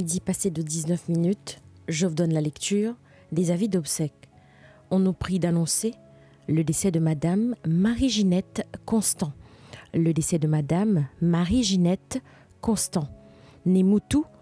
midi passé de 19 minutes, je vous donne la lecture des avis d'obsèques. On nous prie d'annoncer le décès de Madame Marie-Ginette Constant. Le décès de Madame Marie-Ginette Constant, née Moutou